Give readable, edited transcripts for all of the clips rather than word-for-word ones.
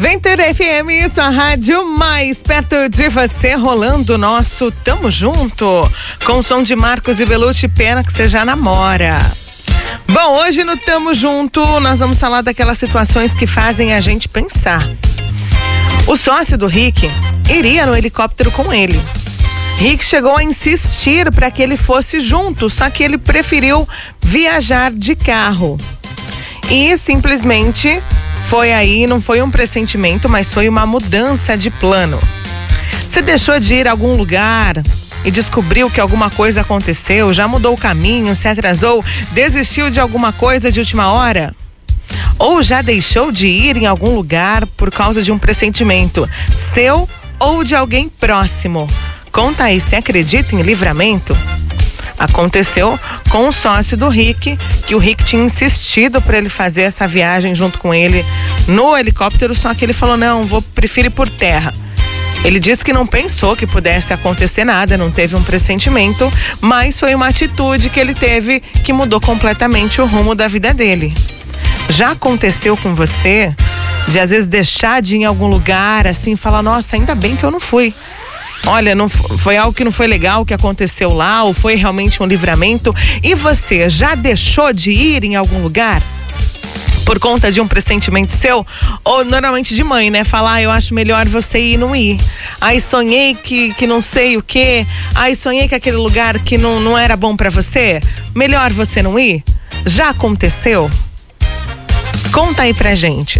Ventura FM, sua rádio mais perto de você, rolando o nosso Tamo Junto, com o som de Marcos e Belucci, pena que você já namora. Bom, hoje no Tamo Junto, nós vamos falar daquelas situações que fazem a gente pensar. O sócio do Rick iria no helicóptero com ele. Rick chegou a insistir para que ele fosse junto, só que ele preferiu viajar de carro. E simplesmente foi aí, não foi um pressentimento, mas foi uma mudança de plano. Você deixou de ir a algum lugar e descobriu que alguma coisa aconteceu, já mudou o caminho, se atrasou, desistiu de alguma coisa de última hora? Ou já deixou de ir em algum lugar por causa de um pressentimento seu ou de alguém próximo? Conta aí, você acredita em livramento? Aconteceu com o sócio do Rick, que o Rick tinha insistido para ele fazer essa viagem junto com ele no helicóptero, só que ele falou, não, prefiro ir por terra. Ele disse que não pensou que pudesse acontecer nada, não teve um pressentimento, mas foi uma atitude que ele teve que mudou completamente o rumo da vida dele. Já aconteceu com você de às vezes deixar de ir em algum lugar assim, falar, nossa, ainda bem que eu não fui. Olha, não foi algo que não foi legal que aconteceu lá, ou foi realmente um livramento? E você já deixou de ir em algum lugar por conta de um pressentimento seu? Ou normalmente de mãe, né? Falar, eu acho melhor você ir e não ir. Ai, sonhei que não sei o quê. Ai, sonhei que aquele lugar que não era bom pra você. Melhor você não ir? Já aconteceu? Conta aí pra gente,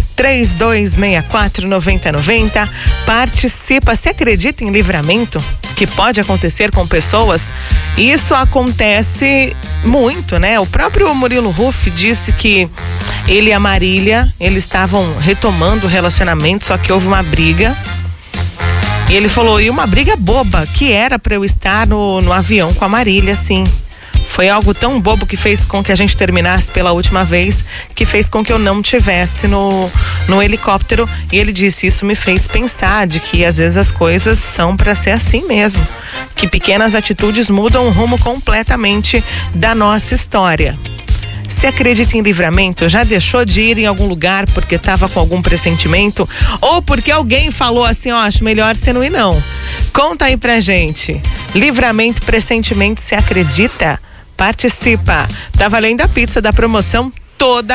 3264-9090, participa. Você acredita em livramento que pode acontecer com pessoas? Isso acontece muito, né? O próprio Murilo Huff disse que ele e a Marília, eles estavam retomando o relacionamento, só que houve uma briga. E ele falou, e uma briga boba, que era pra eu estar no avião com a Marília, assim. Foi algo tão bobo que fez com que a gente terminasse pela última vez, que fez com que eu não tivesse no helicóptero. E ele disse, isso me fez pensar de que às vezes as coisas são para ser assim mesmo. Que pequenas atitudes mudam o rumo completamente da nossa história. Se acredita em livramento, já deixou de ir em algum lugar porque estava com algum pressentimento? Ou porque alguém falou assim, ó, acho melhor você não ir não. Conta aí pra gente. Livramento, pressentimento, você acredita? Participa. Tá valendo a pizza da promoção toda